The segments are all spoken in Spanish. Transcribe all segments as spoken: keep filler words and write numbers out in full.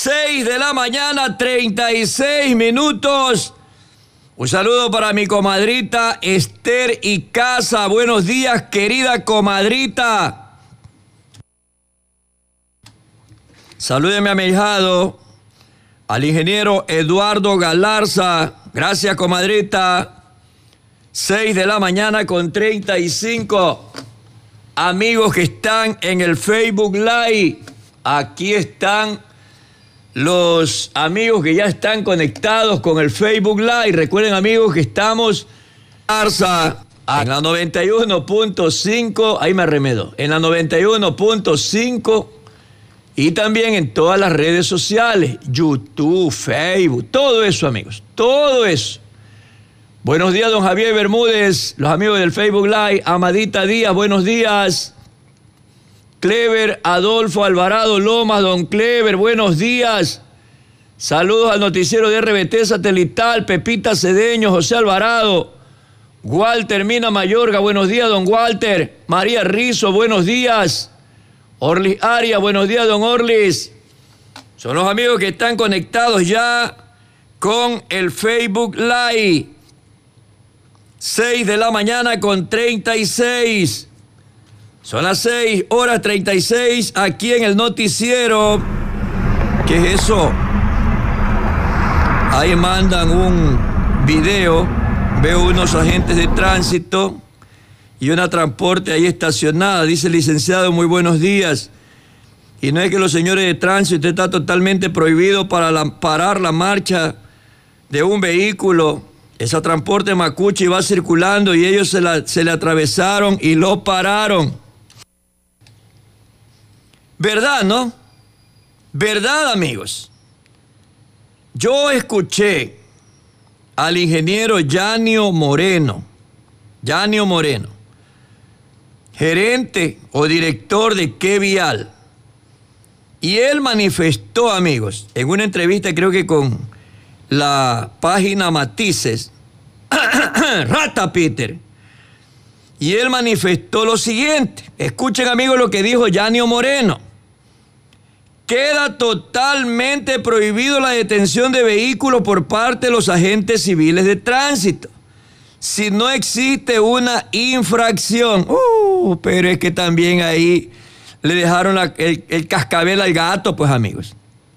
seis de la mañana, treinta y seis minutos. Un saludo para mi comadrita Esther Icaza. Buenos días, querida comadrita. Salúdeme a mi hijado, al ingeniero Eduardo Galarza. Gracias, comadrita. seis de la mañana con treinta y cinco. Amigos que están en el Facebook Live, aquí están los amigos que ya están conectados con el Facebook Live. Recuerden, amigos, que estamos en la noventa y uno punto cinco, ahí me arremedo, en la noventa y uno punto cinco y también en todas las redes sociales, YouTube, Facebook, todo eso, amigos, todo eso. Buenos días, don Javier Bermúdez, los amigos del Facebook Live. Amadita Díaz, buenos días. Clever Adolfo Alvarado Lomas, don Clever, buenos días. Saludos al noticiero de R B T Satelital, Pepita Cedeño, José Alvarado. Walter Mina Mayorga, buenos días, don Walter. María Rizo, buenos días. Orlis Aria, buenos días, don Orlis. Son los amigos que están conectados ya con el Facebook Live. seis de la mañana con treinta y seis. Son las seis horas treinta y seis aquí en el noticiero. ¿Qué es eso? Ahí mandan un video. Veo unos agentes de tránsito y una transporte ahí estacionada. Dice: licenciado, muy buenos días. Y no es que los señores de tránsito está totalmente prohibido para la, parar la marcha de un vehículo. Esa transporte Macuchi va circulando y ellos se, la, se le atravesaron y lo pararon. ¿Verdad, no? ¿Verdad, amigos? Yo escuché al ingeniero Yanio Moreno, Yanio Moreno, gerente o director de Qué Vial, y él manifestó, amigos, en una entrevista creo que con la página Matices, Rata Peter, y él manifestó lo siguiente. Escuchen, amigos, lo que dijo Yanio Moreno. Queda totalmente prohibido la detención de vehículos por parte de los agentes civiles de tránsito si no existe una infracción. Uh, pero es que también ahí le dejaron la, el, el cascabel al gato, pues, amigos.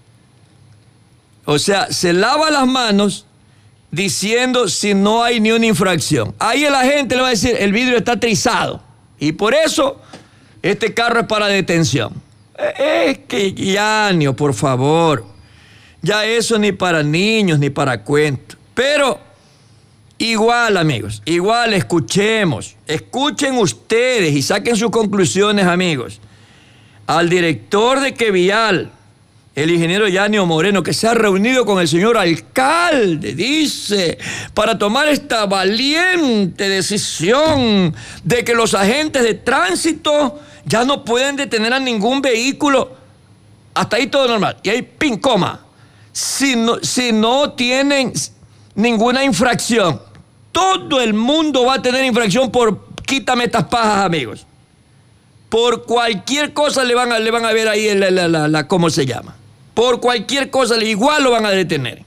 O sea, se lava las manos diciendo si no hay ni una infracción. Ahí el agente le va a decir: el vidrio está trizado y por eso este carro es para detención. Es que, Yanio, por favor, ya eso ni para niños ni para cuentos. Pero igual, amigos, igual escuchemos, escuchen ustedes y saquen sus conclusiones, amigos. Al director de Qué Vial, el ingeniero Yanio Moreno, que se ha reunido con el señor alcalde, dice, para tomar esta valiente decisión de que los agentes de tránsito ya no pueden detener a ningún vehículo. Hasta ahí todo normal. Y hay pin coma. Si no, si no tienen ninguna infracción, todo el mundo va a tener infracción por quítame estas pajas, amigos. Por cualquier cosa le van a, le van a ver ahí la, la, la, la, ¿cómo se llama? Por cualquier cosa, igual lo van a detener.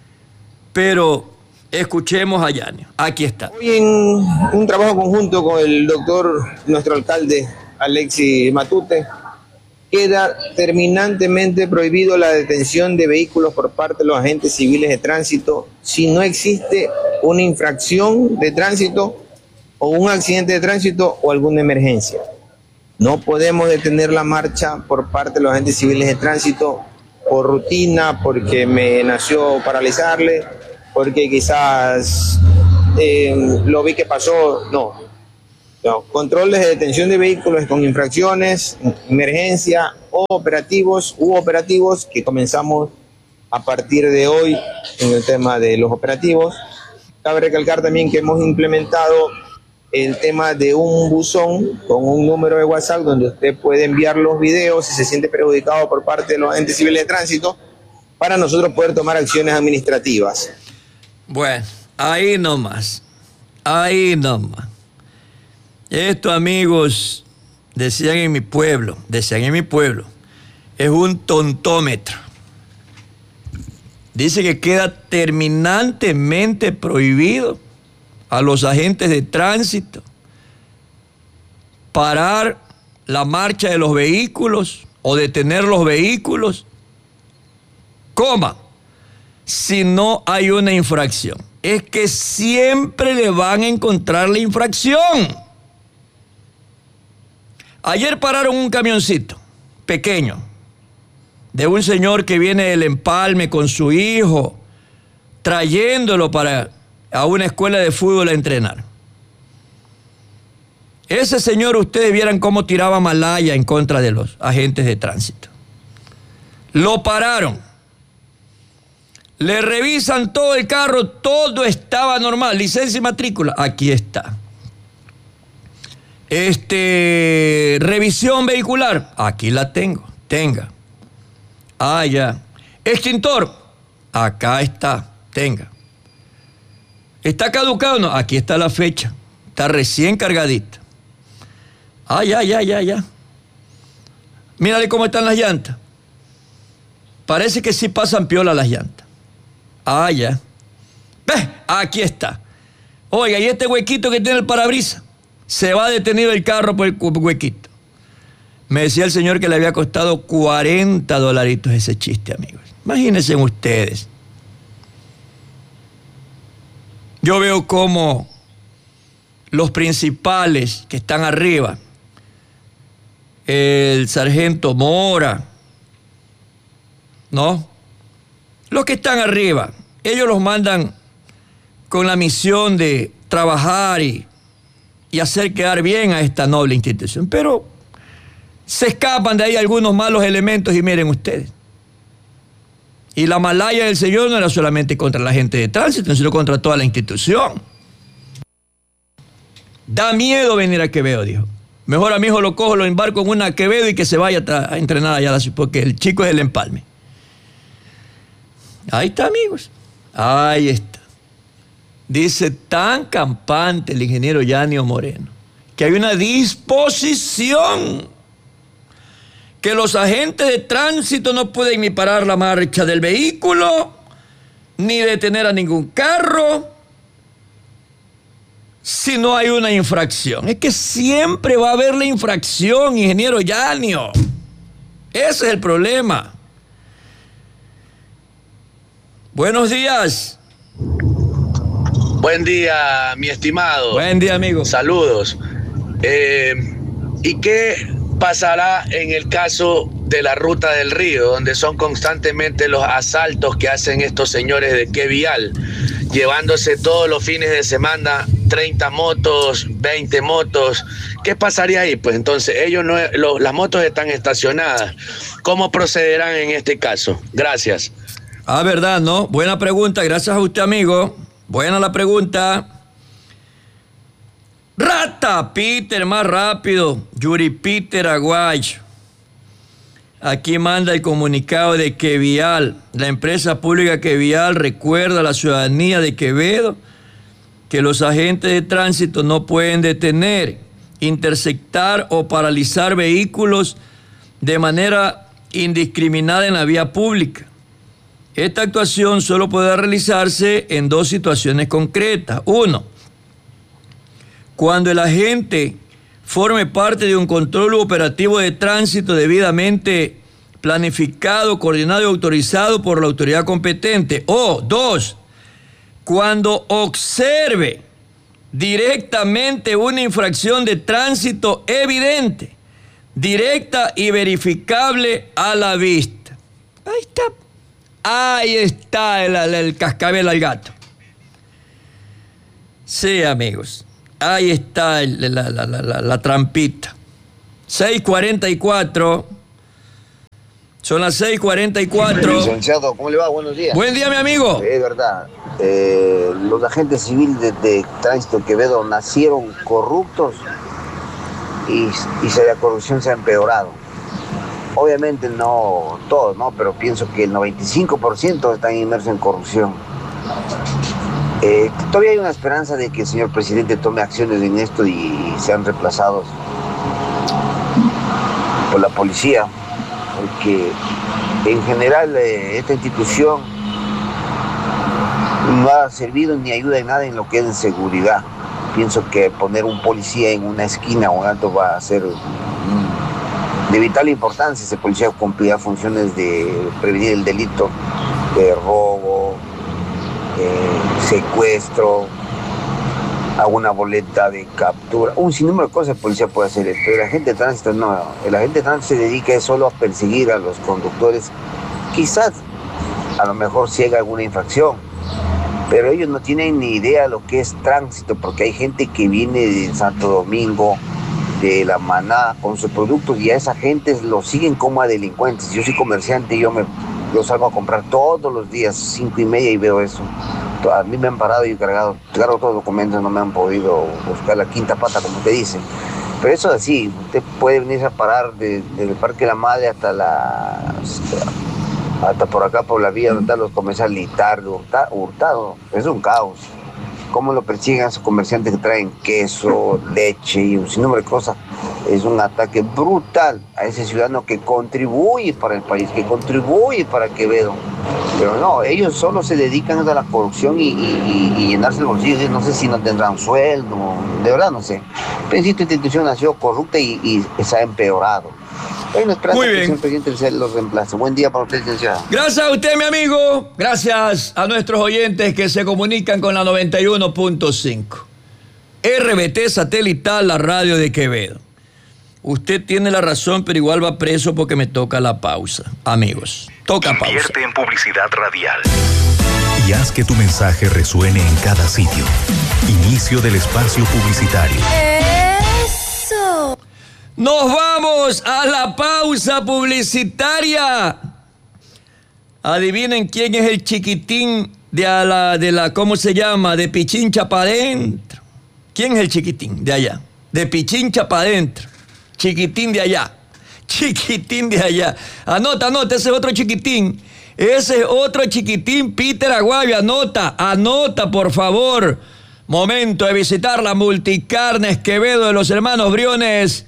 Pero escuchemos a Yanio. Aquí está. Hoy en un trabajo conjunto con el doctor, nuestro alcalde, Alexis Matute, queda terminantemente prohibido la detención de vehículos por parte de los agentes civiles de tránsito si no existe una infracción de tránsito o un accidente de tránsito o alguna emergencia. No podemos detener la marcha por parte de los agentes civiles de tránsito por rutina, porque me nació paralizarle, porque quizás eh, lo vi que pasó. No. No, controles de detención de vehículos con infracciones, emergencia o operativos u operativos que comenzamos a partir de hoy en el tema de los operativos. Cabe recalcar también que hemos implementado el tema de un buzón con un número de WhatsApp donde usted puede enviar los videos si se siente perjudicado por parte de los agentes civiles de tránsito para nosotros poder tomar acciones administrativas. Bueno, ahí nomás, ahí nomás. Esto, amigos, decían en mi pueblo, decían en mi pueblo, es un tontómetro. Dice que queda terminantemente prohibido a los agentes de tránsito parar la marcha de los vehículos o detener los vehículos, coma, si no hay una infracción. Es que siempre le van a encontrar la infracción. Ayer pararon un camioncito pequeño de un señor que viene del Empalme con su hijo, trayéndolo para a una escuela de fútbol a entrenar. Ese señor, ustedes vieran cómo tiraba malaya en contra de los agentes de tránsito. Lo pararon. Le revisan todo el carro, todo estaba normal. Licencia y matrícula, aquí está. Este, revisión vehicular, aquí la tengo, tenga. Ah, ya. Extintor, acá está, tenga. ¿Está caducado? No, aquí está la fecha. Está recién cargadita. Ah, ya, ya, ya, ya. Mírale cómo están las llantas. Parece que sí pasan piola las llantas. Ah, ya. ¿Ves? Aquí está. Oiga, y este huequito que tiene el parabrisas, se va detenido el carro por el huequito. Me decía el señor que le había costado cuarenta dolaritos ese chiste, amigos. Imagínense ustedes. Yo veo cómo los principales que están arriba, el sargento Mora, ¿no? Los que están arriba, ellos los mandan con la misión de trabajar y, y hacer quedar bien a esta noble institución. Pero se escapan de ahí algunos malos elementos y miren ustedes. Y la malaya del señor no era solamente contra la gente de tránsito, sino contra toda la institución. Da miedo venir a Quevedo, dijo. Mejor a mi hijo lo cojo, lo embarco en una Quevedo y que se vaya a entrenar allá, porque el chico es el Empalme. Ahí está, amigos. Ahí está. Dice tan campante el ingeniero Yanio Moreno que hay una disposición que los agentes de tránsito no pueden ni parar la marcha del vehículo, ni detener a ningún carro, si no hay una infracción. Es que siempre va a haber la infracción, ingeniero Yanio. Ese es el problema. Buenos días. Buen día, mi estimado. Buen día, amigo. Saludos. Eh, ¿Y qué pasará en el caso de la Ruta del Río, donde son constantemente los asaltos que hacen estos señores de Qué Vial, llevándose todos los fines de semana treinta motos, veinte motos? ¿Qué pasaría ahí? Pues entonces ellos no, los, las motos están estacionadas. ¿Cómo procederán en este caso? Gracias. Ah, verdad, ¿no? Buena pregunta, gracias a usted, amigo. Buena la pregunta. Rata, Peter, más rápido. Yuri Peter Aguayo. Aquí manda el comunicado de Qué Vial. La empresa pública Qué Vial recuerda a la ciudadanía de Quevedo que los agentes de tránsito no pueden detener, interceptar o paralizar vehículos de manera indiscriminada en la vía pública. Esta actuación solo puede realizarse en dos situaciones concretas. Uno, cuando el agente forme parte de un control operativo de tránsito debidamente planificado, coordinado y autorizado por la autoridad competente. O dos, cuando observe directamente una infracción de tránsito evidente, directa y verificable a la vista. Ahí está. Ahí está el, el, el cascabel al gato. Sí, amigos. Ahí está el, la, la, la, la, la trampita. seis cuarenta y cuatro. Son las seis cuarenta y cuatro. Licenciado, ¿cómo le va? Buenos días. Buen día, mi amigo. Es verdad. Eh, los agentes civiles de, de Tránsito Quevedo nacieron corruptos y, y se, la corrupción se ha empeorado. Obviamente no todos, ¿no? Pero pienso que el noventa y cinco por ciento están inmersos en corrupción. Eh, todavía hay una esperanza de que el señor presidente tome acciones en esto y sean reemplazados por la policía, porque en general eh, esta institución no ha servido ni ayuda en nada en lo que es de seguridad. Pienso que poner un policía en una esquina o alto va a ser de vital importancia. Ese policía cumplirá funciones de prevenir el delito, de robo, de secuestro, alguna boleta de captura, un sinnúmero de cosas el policía puede hacer, pero el agente de tránsito no. El agente de tránsito se dedica solo a perseguir a los conductores. Quizás, a lo mejor ciega alguna infracción, pero ellos no tienen ni idea de lo que es tránsito, porque hay gente que viene de Santo Domingo, de La Maná, con sus productos, y a esa gente los siguen como a delincuentes. Yo soy comerciante y yo me los salgo a comprar todos los días, cinco y media, y veo eso. A mí me han parado y cargado, cargo todos los documentos, no me han podido buscar la quinta pata, como te dicen. Pero eso es así, usted puede venir a parar de, del Parque La Madre hasta la... hasta por acá, por la vía donde están los comerciantes, Litardo, Hurtado, es un caos. Cómo lo persiguen a esos comerciantes que traen queso, leche y un sinnúmero de cosas. Es un ataque brutal a ese ciudadano que contribuye para el país, que contribuye para Quevedo. Pero no, ellos solo se dedican a la corrupción y, y, y llenarse el bolsillo. No sé si no tendrán sueldo, de verdad no sé. Pero esta institución nació corrupta y, y se ha empeorado. Hay una esperanza que el presidente se los reemplace. Buen día para usted, licenciado. Gracias a usted, mi amigo. Gracias a nuestros oyentes que se comunican con la noventa y uno punto cinco. R B T Satelital, la radio de Quevedo. Usted tiene la razón, pero igual va preso porque me toca la pausa. Amigos, toca pausa. Invierte en publicidad radial y haz que tu mensaje resuene en cada sitio. Inicio del espacio publicitario. ¡Eso! Nos vamos a la pausa publicitaria. Adivinen quién es el chiquitín de la, de la ¿cómo se llama? De Pichincha para adentro. ¿Quién es el chiquitín de allá? De Pichincha para adentro. Chiquitín de allá. Chiquitín de allá. Anota, anota, ese es otro chiquitín. Ese es otro chiquitín, Peter Aguavia. Anota, anota, por favor. Momento de visitar la Multicarnes Quevedo de los hermanos Briones.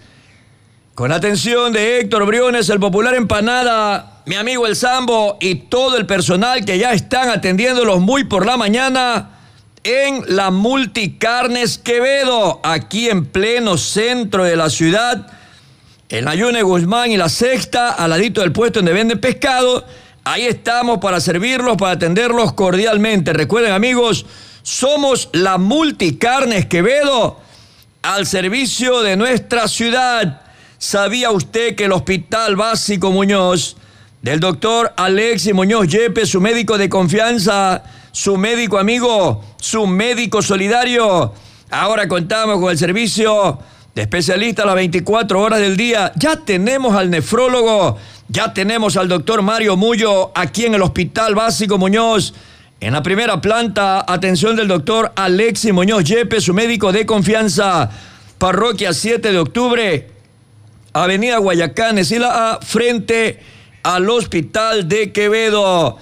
Con atención de Héctor Briones, el popular Empanada, mi amigo El Sambo y todo el personal que ya están atendiéndolos muy por la mañana en la Multicarnes Quevedo, aquí en pleno centro de la ciudad, en la Yune Guzmán y la Sexta, al ladito del puesto donde venden pescado. Ahí estamos para servirlos, para atenderlos cordialmente. Recuerden, amigos, somos la Multicarnes Quevedo al servicio de nuestra ciudad. ¿Sabía usted que el Hospital Básico Muñoz, del doctor Alexis Muñoz Yepes, su médico de confianza, su médico amigo, su médico solidario, ahora contamos con el servicio de especialistas las veinticuatro horas del día? Ya tenemos al nefrólogo, ya tenemos al doctor Mario Mullo aquí en el Hospital Básico Muñoz. En la primera planta, atención del doctor Alexis Muñoz Yepes, su médico de confianza, parroquia siete de octubre, Avenida Guayacán, Esila A, frente al Hospital de Quevedo.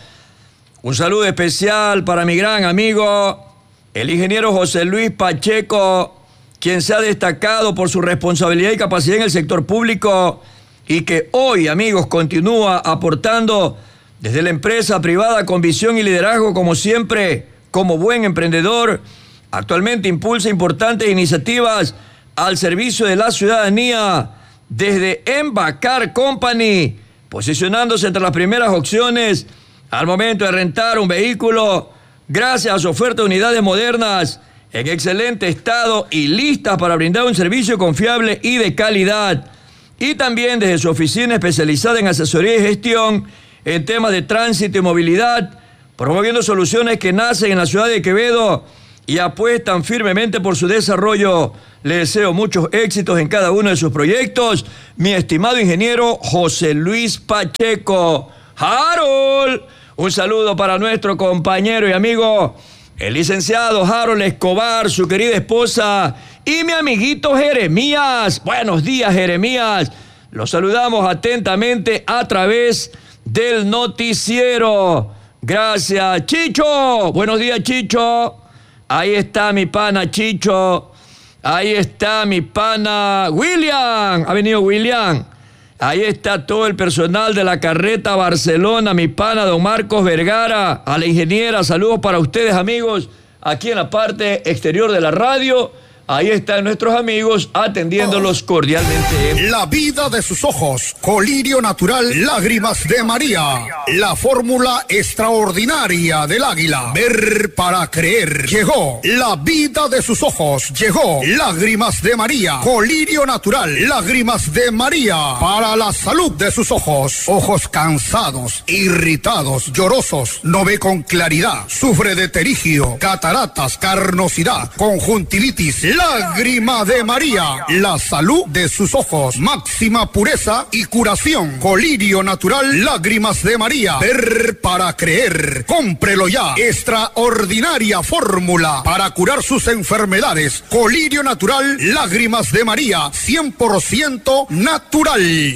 Un saludo especial para mi gran amigo, el ingeniero José Luis Pacheco, quien se ha destacado por su responsabilidad y capacidad en el sector público y que hoy, amigos, continúa aportando desde la empresa privada con visión y liderazgo, como siempre, como buen emprendedor. Actualmente impulsa importantes iniciativas al servicio de la ciudadanía desde Embacar Company, posicionándose entre las primeras opciones al momento de rentar un vehículo, gracias a su oferta de unidades modernas en excelente estado y listas para brindar un servicio confiable y de calidad. Y también desde su oficina especializada en asesoría y gestión en temas de tránsito y movilidad, promoviendo soluciones que nacen en la ciudad de Quevedo y apuestan firmemente por su desarrollo. Le deseo muchos éxitos en cada uno de sus proyectos, mi estimado ingeniero José Luis Pacheco. Harold, un saludo para nuestro compañero y amigo, el licenciado Harold Escobar, su querida esposa, y mi amiguito Jeremías. Buenos días, Jeremías. Los saludamos atentamente a través del noticiero. Gracias, Chicho. Buenos días, Chicho. Ahí está mi pana Chicho. Ahí está mi pana William. Ha venido William. Ahí está todo el personal de la Carreta Barcelona, mi pana don Marcos Vergara, a la ingeniera, saludos para ustedes amigos, aquí en la parte exterior de la radio. Ahí están nuestros amigos atendiéndolos cordialmente. La vida de sus ojos, colirio natural, lágrimas de María. La fórmula extraordinaria del águila. Ver para creer. Llegó la vida de sus ojos. Llegó lágrimas de María. Colirio natural, lágrimas de María. Para la salud de sus ojos. Ojos cansados, irritados, llorosos. No ve con claridad. Sufre de terigio, cataratas, carnosidad, conjuntivitis. Lágrima de María, la salud de sus ojos, máxima pureza y curación. Colirio natural, lágrimas de María. Ver para creer. Cómprelo ya. Extraordinaria fórmula para curar sus enfermedades. Colirio natural, lágrimas de María, cien por ciento natural.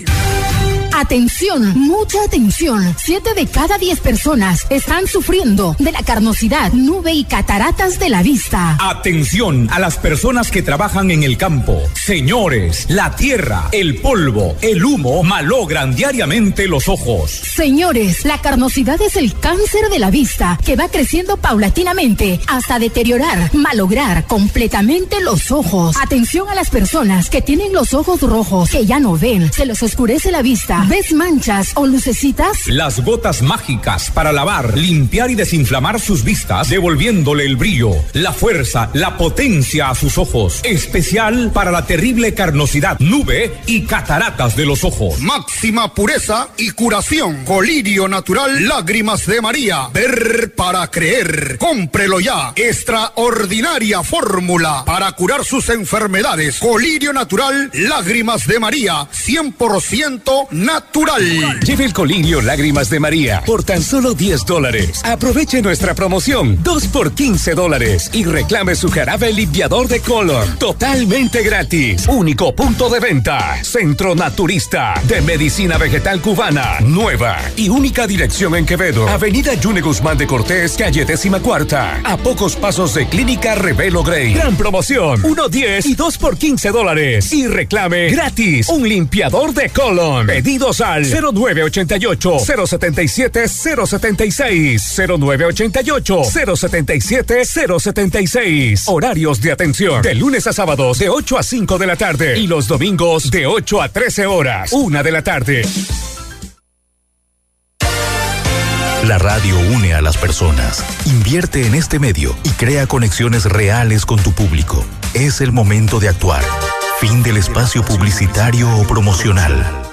Atención, mucha atención. Siete de cada diez personas están sufriendo de la carnosidad, nube y cataratas de la vista. Atención a las personas que trabajan en el campo. Señores, la tierra, el polvo, el humo malogran diariamente los ojos. Señores, la carnosidad es el cáncer de la vista que va creciendo paulatinamente hasta deteriorar, malograr completamente los ojos. Atención a las personas que tienen los ojos rojos, que ya no ven, se les oscurece la vista. ¿Ves manchas o lucecitas? Las gotas mágicas para lavar, limpiar y desinflamar sus vistas, devolviéndole el brillo, la fuerza, la potencia a sus ojos. Especial para la terrible carnosidad, nube y cataratas de los ojos. Máxima pureza y curación. Colirio natural, lágrimas de María. Ver para creer. Cómprelo ya. Extraordinaria fórmula para curar sus enfermedades. Colirio natural, lágrimas de María, cien por ciento natural. Lleve el colirio Lágrimas de María por tan solo diez dólares. Aproveche nuestra promoción dos por quince dólares y reclame su jarabe limpiador de color totalmente gratis. Único punto de venta. Centro Naturista de Medicina Vegetal Cubana. Nueva y única dirección en Quevedo. Avenida Yune Guzmán de Cortés, calle décima cuarta. A pocos pasos de Clínica Revelo Grey. Gran promoción. uno diez y dos por quince dólares. Y reclame gratis un limpiador de colon. Pedidos al cero nueve ochenta y ocho, cero setenta y siete, cero setenta y seis, cero nueve ochenta y ocho, cero setenta y siete, cero setenta y seis. Horarios de atención de lunes a sábados de ocho a cinco de la tarde y los domingos de ocho a trece horas, una de la tarde. La radio une a las personas. Invierte en este medio y crea conexiones reales con tu público. Es el momento de actuar. Fin del espacio publicitario o promocional.